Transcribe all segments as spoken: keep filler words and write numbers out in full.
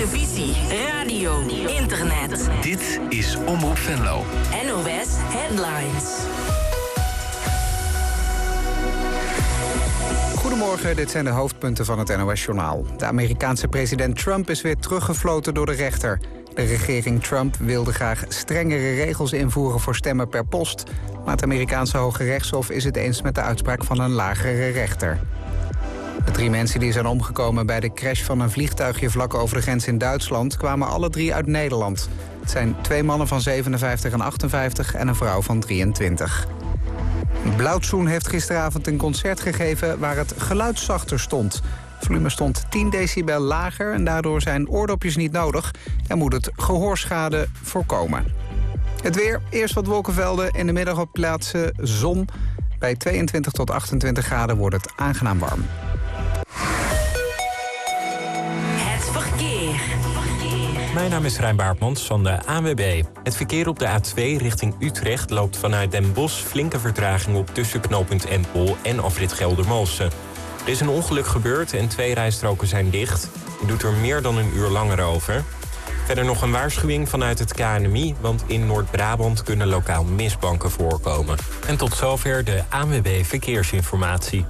televisie, radio, internet. Dit is Omroep Venlo. N O S Headlines. Goedemorgen, dit zijn de hoofdpunten van het N O S-journaal. De Amerikaanse president Trump is weer teruggefloten door de rechter. De regering Trump wilde graag strengere regels invoeren voor stemmen per post. Maar het Amerikaanse Hoge Rechtshof is het eens met de uitspraak van een lagere rechter. De drie mensen die zijn omgekomen bij de crash van een vliegtuigje vlak over de grens in Duitsland kwamen alle drie uit Nederland. Het zijn twee mannen van zevenenvijftig en achtenvijftig en een vrouw van drieëntwintig. Blauwtsoen heeft gisteravond een concert gegeven waar het geluid zachter stond. Het volume stond tien decibel lager en daardoor zijn oordopjes niet nodig en moet het gehoorschade voorkomen. Het weer, eerst wat wolkenvelden, in de middag op plaatsen zon. Bij tweeëntwintig tot achtentwintig graden wordt het aangenaam warm. Het verkeer. Mijn naam is Rijn Baartmans van de A N W B. Het verkeer op de A twee richting Utrecht loopt vanuit Den Bosch flinke vertraging op tussen knooppunt Empel en afrit Geldermalsen. Er is een ongeluk gebeurd en twee rijstroken zijn dicht. Je doet er meer dan een uur langer over. Verder nog een waarschuwing vanuit het K N M I, want in Noord-Brabant kunnen lokaal mistbanken voorkomen. En tot zover de A N W B Verkeersinformatie.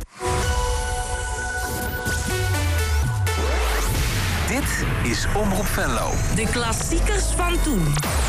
Dit is Omroep Venlo. De klassiekers van toen.